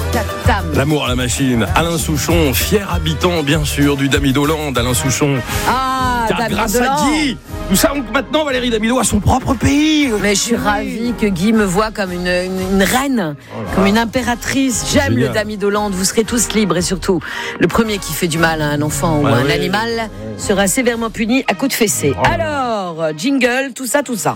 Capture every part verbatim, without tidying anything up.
Tatam. L'amour à la machine. Alain Souchon, fier habitant, bien sûr, du Damido-Land. Alain Souchon. Ah, Car Damido grâce à Land. Guy, nous savons que maintenant Valérie Damido a son propre pays. Mais je suis ravie que Guy me voit comme une, une, une reine, comme une impératrice. J'aime Génial. le Damido-Land. Vous serez tous libres et surtout, le premier qui fait du mal à un enfant ou Ouais, à un ouais. animal sera sévèrement puni à coups de fessée. Oh. Alors, jingle, tout ça, tout ça.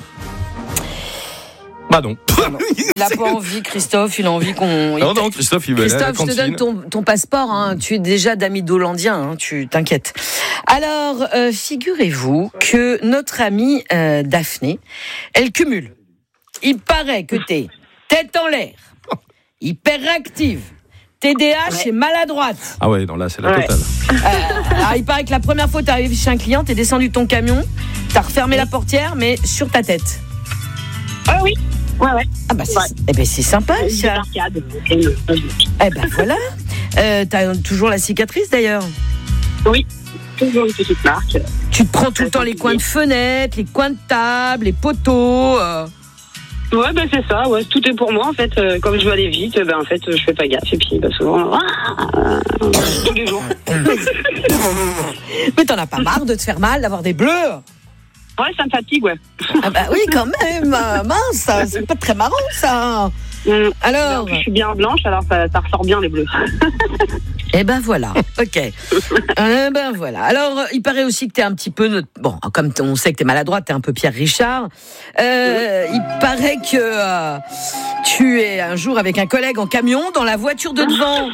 Bah non. Il n'a pas envie, Christophe, il a envie qu'on... Non, non, Christophe, il va aller à la Christophe, je te cantine. donne ton, ton passeport, hein. Tu es déjà Damido-Landien, hein. Tu t'inquiètes. Alors, euh, figurez-vous que notre amie euh, Daphné, elle cumule. Il paraît que t'es tête en l'air, hyperactive, T D A H et maladroite. Ah ouais, non, là, c'est la Ouais. totale. Euh, alors, il paraît que la première fois que t'es arrivé chez un client, t'es descendu de ton camion, t'as refermé la portière, mais sur ta tête. Ah oui, ouais, ouais. Ah bah c'est, Ouais. eh ben, c'est sympa, Une ça. arcade. Eh ben voilà. Euh, t'as toujours la cicatrice d'ailleurs. Oui, toujours une petite marque. Tu te prends tout le temps les coins de fenêtre, les coins de table, les poteaux. Euh. Ouais, bah c'est ça, ouais, tout est pour moi en fait. Euh, comme je veux aller vite, ben en fait, je fais pas gaffe. Et puis, bah, souvent, ah, tous les jours. Mais t'en as pas marre de te faire mal, d'avoir des bleus? Ouais, ça me fatigue, ouais. Ah bah oui, quand même. euh, Mince, ça, c'est pas très marrant ça. Hum. Alors, Je suis bien blanche, alors ça, ça ressort bien les bleus. eh ben voilà. Ok. Eh ben voilà. Alors, il paraît aussi que t'es un petit peu notre... bon, comme on sait que t'es maladroite, t'es un peu Pierre Richard. Euh, il paraît que euh, tu es un jour avec un collègue en camion dans la voiture de devant.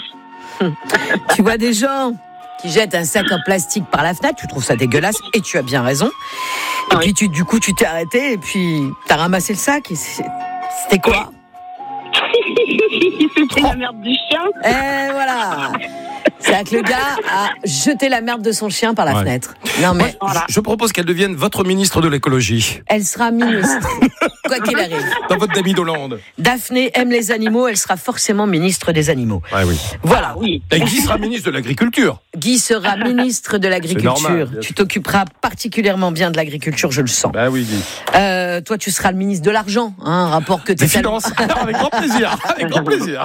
Tu vois des gens qui jettent un sac en plastique par la fenêtre, tu trouves ça dégueulasse et tu as bien raison. Et Ah puis oui. tu, du coup tu t'es arrêté et puis t'as ramassé le sac et c'est- c'était quoi? C'était la merde du chien. Et voilà. C'est que le gars a jeté la merde de son chien par la Ouais. fenêtre. Non mais Voilà. Je propose qu'elle devienne votre ministre de l'écologie. elle sera ministre, quoi qu'il arrive. Dans votre Damido-Land. Daphné aime les animaux, elle sera forcément ministre des animaux. Ouais, oui. Voilà. Oui. Et Guy sera ministre de l'Agriculture. Guy sera ministre de l'Agriculture. normal, bien Tu sûr. t'occuperas particulièrement bien de l'agriculture, je le sens. Bah oui, Guy. Euh, toi, tu seras le ministre de l'argent, hein, un rapport que tu Des finances. Alors, avec grand plaisir. Avec grand plaisir.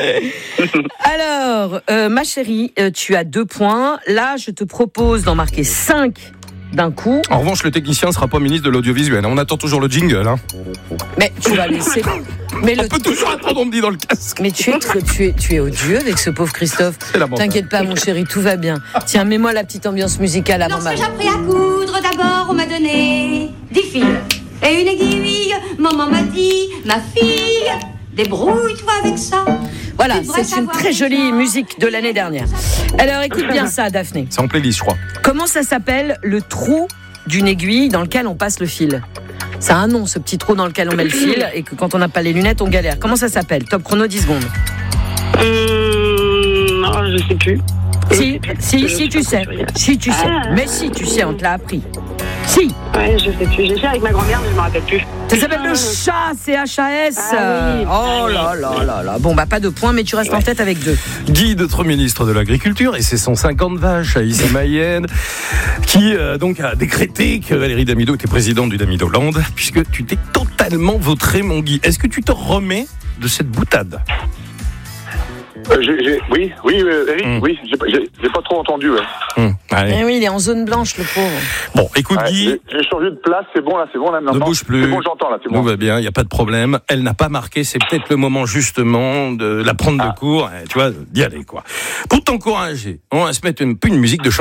Alors, euh, ma chérie, euh, tu as deux points. Là, je te propose d'en marquer cinq d'un coup. En revanche, le technicien ne sera pas ministre de l'audiovisuel. On attend toujours le jingle. Hein. Mais tu vas laisser. Mais le. On peut toujours attendre, on me dit dans le casque. Mais tu es, tr- tu es, tu es odieux avec ce pauvre Christophe. C'est lamentable. T'inquiète pas, mon chéri, tout va bien. Tiens, mets-moi la petite ambiance musicale avant ma. Lorsque j'ai appris à coudre, d'abord on m'a donné dix fils et une aiguille. Maman m'a dit, ma fille, débrouille-toi avec ça. Voilà, Tu devrais c'est une savoir très déjà. jolie musique de l'année dernière. Alors, écoute bien ça, Daphné. C'est en playlist, je crois. Comment ça s'appelle le trou d'une aiguille dans lequel on passe le fil? Ça a un nom, ce petit trou dans lequel on met le fil et que quand on n'a pas les lunettes, on galère. Comment ça s'appelle? Top chrono, dix secondes. Hum, non, je sais plus. Si, si, Je si, sais tu pas sais. quoi dire. Si, tu sais. Ah. Mais si, tu sais, on te l'a appris. Si, Ouais, je sais plus. J'ai fait avec ma grand-mère, mais je me rappelle plus. ça s'appelle le chat, C H A S. Ah oui. Oh là là là là. Bon, bah, pas de points, mais tu restes en tête avec deux. Guy, notre ministre de l'Agriculture, et ses cent cinquante vaches à Issy-Mayenne, qui euh, donc a décrété que Valérie Damido était présidente du Damido-Land, puisque tu t'es totalement vautré, mon Guy. Est-ce que tu te remets de cette boutade? Euh, j'ai- j'ai- oui, oui, euh, Eric, Mm. oui, j'ai pas- j'ai j'ai pas trop entendu. Ouais. Hum, allez. Eh oui, il est en zone blanche, le pauvre. Bon, écoute, Ouais, Guy, j'ai j'ai changé de place, c'est bon là, c'est bon là maintenant. ne bouge plus. C'est bon, j'entends là, c'est Tout bon. va bien, il n'y a pas de problème. Elle n'a pas marqué, c'est peut-être le moment justement de la prendre de Ah. court, eh, tu vois, d'y aller, quoi. Pour t'encourager, on va se mettre une, une musique de chanson.